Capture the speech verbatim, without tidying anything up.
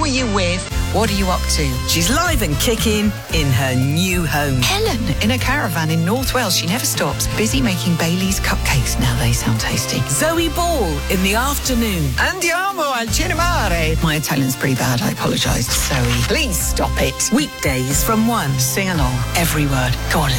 are you with? What are you up to? She's live and kicking in her new home. Helen, in a caravan in North Wales. She never stops. Busy making Bailey's cupcakes. Now they sound tasty. Zoe Ball in the afternoon. Andiamo al cinemare. My Italian's pretty bad. I apologise. Zoe, please stop it. Weekdays from one. Sing along. Every word. Go on,